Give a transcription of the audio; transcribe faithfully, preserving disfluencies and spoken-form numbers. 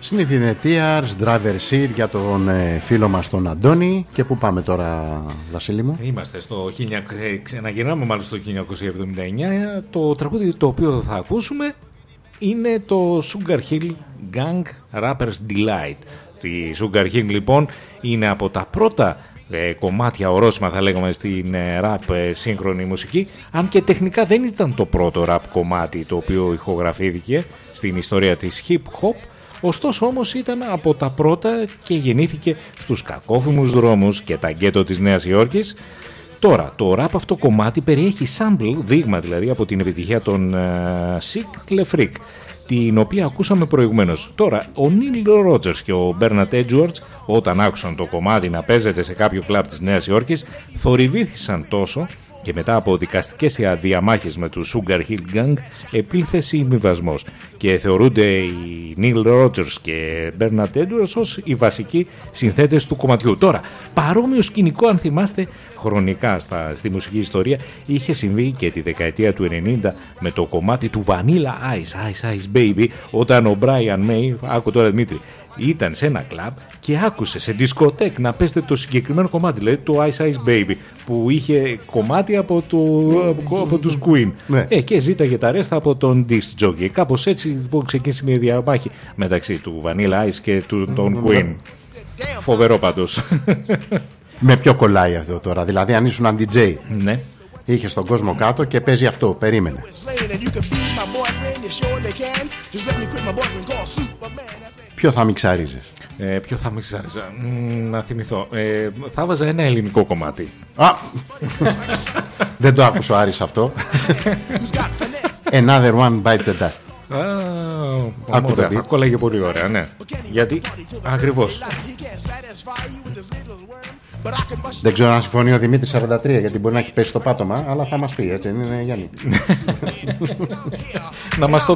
Sniffing the Tears, Driver Seat για τον ε, φίλο μας τον Αντώνη. Και πού πάμε τώρα, Βασίλη μου? Είμαστε στο χίλια... Ξαναγυρνάμε μάλλον στο χίλια εννιακόσια εβδομήντα εννιά. Το τραγούδι το οποίο θα ακούσουμε είναι το Sugar Hill Gang Rapper's Delight. Η Sugar Hill λοιπόν είναι από τα πρώτα ε, κομμάτια ορόσημα, θα λέγαμε, στην ε, rap ε, σύγχρονη μουσική, αν και τεχνικά δεν ήταν το πρώτο rap κομμάτι το οποίο ηχογραφήθηκε στην ιστορία της hip hop. Ωστόσο όμως ήταν από τα πρώτα και γεννήθηκε στους κακόφημους δρόμους και τα γκέτο της Νέας Υόρκης. Τώρα, το rap αυτό κομμάτι περιέχει sample, δείγμα δηλαδή, από την επιτυχία των uh, Sick Le Freak, την οποία ακούσαμε προηγουμένως. Τώρα, ο Neil Rogers και ο Bernard Edwards, όταν άκουσαν το κομμάτι να παίζεται σε κάποιο κλαμπ της Νέας Υόρκης, θορυβήθησαν τόσο και μετά από δικαστικές διαμάχες με τους Sugar Hill Gang επήλθε συμβιβασμός και θεωρούνται οι Neil Rogers και Bernard Edwards ως οι βασικοί συνθέτες του κομματιού. Τώρα, παρόμοιο σκηνικό, αν θυμάστε, χρονικά στα, στη μουσική ιστορία είχε συμβεί και τη δεκαετία του ενενήντα με το κομμάτι του Vanilla Ice, Ice Ice Baby, όταν ο Brian May, άκου τώρα Δημήτρη, ήταν σε ένα κλαμπ και άκουσε σε δισκοτέκ να παίζετε το συγκεκριμένο κομμάτι, δηλαδή το Ice Ice Baby, που είχε κομμάτι από, το, από, από τους Queen. Ναι. Ε, και ζήταγε τα ρέστα από τον Disc Jockey. Κάπως έτσι που ξεκίνησε μια διαμάχη μεταξύ του Vanilla Ice και του, των Queen. Φοβερό πάντως. Με ποιο κολλάει αυτό τώρα, δηλαδή αν ήσουν ντι τζέι? Ναι. Είχε τον κόσμο κάτω και παίζει αυτό, περίμενε. Ποιο θα μιξαρίζεις? Ε, ποιο θα μιξάριζα? Να θυμηθώ. Ε, θα βάζα ένα ελληνικό κομμάτι. Α! Δεν το άκουσα, Άρης, αυτό. Another one bites the dust. Α, ωραία, θα κόλλαγε πολύ ωραία, ναι. Γιατί, ακριβώς. Δεν ξέρω αν συμφωνεί ο Δημήτρης σαράντα τρία, γιατί μπορεί να έχει πέσει το πάτωμα, αλλά θα μας πει, έτσι είναι, Γιάννη? Να μας το